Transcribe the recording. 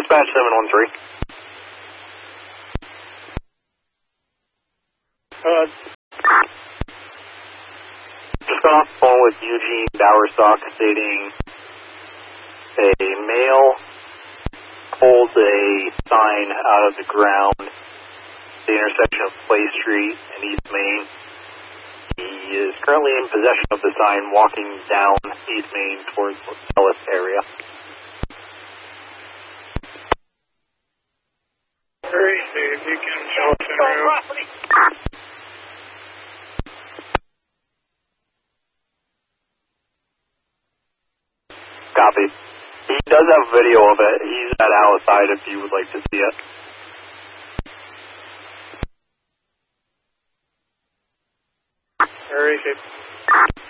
Dispatch 713. Just got off the phone with Eugene Bowersock stating a male pulled a sign out of the ground at the intersection of Clay Street and East Main. He is currently in possession of the sign walking down East Main towards the Ellis area. Very safe, you can jump through. Copy. He does have video of it. He's at Alice side if you would like to see it. Very safe.